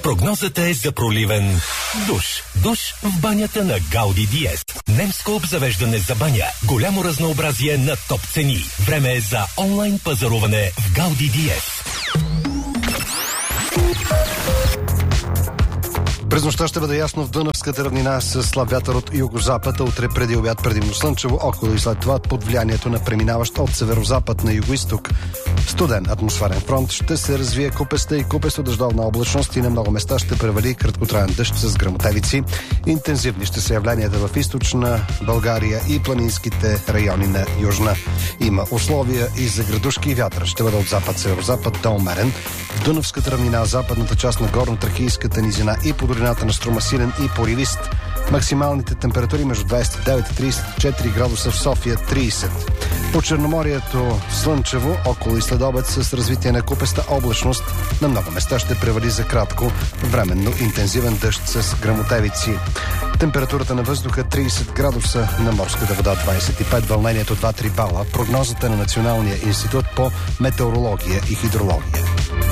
Прогнозата е за проливен душ. Душ в банята на Гауди Диест. Немско обзавеждане за баня. Голямо разнообразие на топ цени. Време е за онлайн пазаруване в Гауди Диест. През нощта ще бъде ясно в Дунавската равнина с слаб вятър от югозапад, а утре преди обяд предимно слънчево, около и след това под влиянието на преминаващ от северозапад на югоизток студен атмосферен фронт ще се развие купеста и купесто дъждовна облачност и на много места ще превали краткотраен дъжд с гръмотевици. Интензивни ще са явленията в източна България и планинските райони на южна. Има условия и за градушки и вятър. Ще бъде от запад-северозапад до умерен. В Дунавската равнина, западната част на горно-тракийската низина и по долината на Струма силен и поривист. Максималните температури между 29 и 34 градуса в София, 30. По Черноморието слънчево, около и следобед с развитие на купеста облачност. На много места ще превали за кратко временно интензивен дъжд с гръмотевици. Температурата на въздуха 30 градуса, на морската вода 25, вълнението 2-3 бала. Прогнозата на Националния институт по метеорология и хидрология.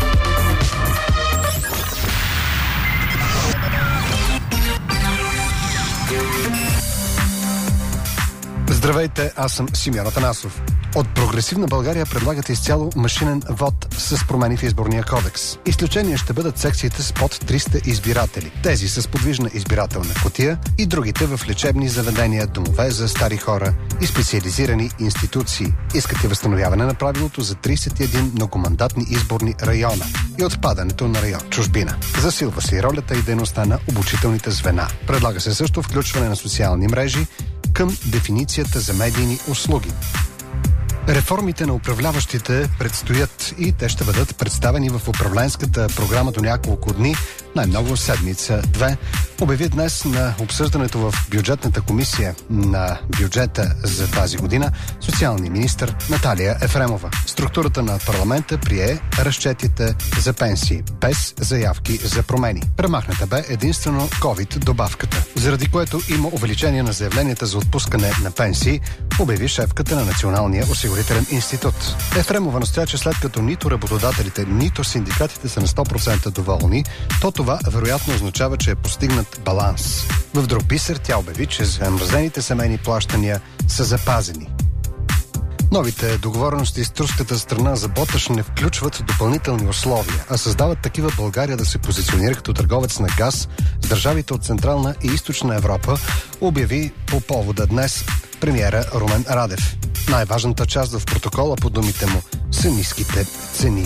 Здравейте, аз съм Симеон Атанасов. От Прогресивна България предлагат изцяло машинен вод с промени в изборния кодекс. Изключение ще бъдат секциите с под 300 избиратели. Тези с подвижна избирателна кутия и другите в лечебни заведения, домове за стари хора и специализирани институции. Искат и възстановяване на правилото за 31 многомандатни изборни района и отпадането на район чужбина. Засилва се и ролята и дейността на обучителните звена. Предлага се също включване на социални мрежи към дефиницията за медийни услуги. Реформите на управляващите предстоят и те ще бъдат представени в управленската програма до няколко дни, най-много седмица-две. Обяви днес на обсъждането в бюджетната комисия на бюджета за тази година социалния министър Наталия Ефремова. Структурата на парламента прие разчетите за пенсии, без заявки за промени. Премахната бе единствено COVID-добавката, заради което има увеличение на заявленията за отпускане на пенсии, обяви шефката на Националния осигурителен институт. Ефремова настоя, че след като нито работодателите, нито синдикатите са на 100% доволни, то това вероятно означава, че е постигнат баланс. В друг бисер тя обяви, че замразените семейни плащания са запазени. Новите договорености с турската страна за боташ не включват допълнителни условия, а създават такива България да се позиционира като търговец на газ с държавите от Централна и Източна Европа, обяви по повода днес премиера Румен Радев. Най-важната част в протокола, по думите му, са ниските цени.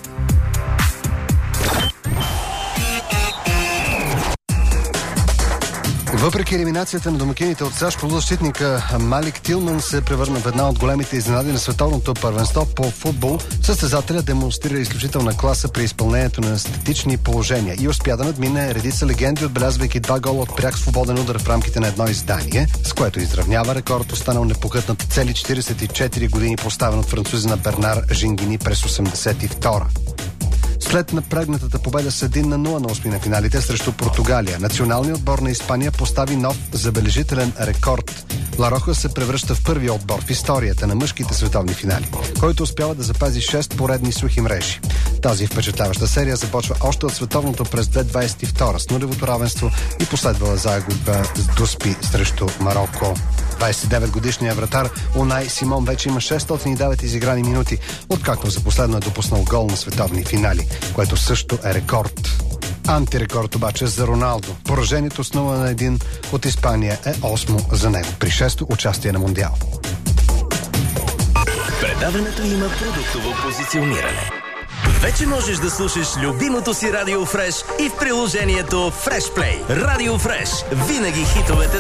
Въпреки елиминацията на домакините от САЩ, полузащитника Малик Тилман се превърна в една от големите изненади на световното първенство по футбол. Състезателят демонстрира изключителна класа при изпълнението на статични положения и успя да надмине редица легенди, отбелязвайки 2 гола от пряк свободен удар в рамките на едно издание, с което изравнява рекорд, останал непокътнат цели 44 години, поставен от французина Бернар Жингини през 82-а. След напрегнатата победа с 1-0 на осми на финалите срещу Португалия, националният отбор на Испания постави нов забележителен рекорд. Ла Роха се превръща в първия отбор в историята на мъжките световни финали, който успява да запази 6 поредни сухи мрежи. Тази впечатляваща серия започва още от световното през 2022 с нулевото равенство и последвала загуба с дуспи срещу Мароко. 29-годишният вратар Унай Симон вече има 609 изиграни минути, откакто за последно е допуснал гол на световни финали, което също е рекорд. Антирекорд обаче за Роналдо. Поражението с 0-1 от Испания е 8 за него при 6-то участие на Мондиал. Предаването има продуктово позициониране. Вече можеш да слушаш любимото си Радио Фреш и в приложението Фреш Плей. Радио Фреш. Винаги хитовете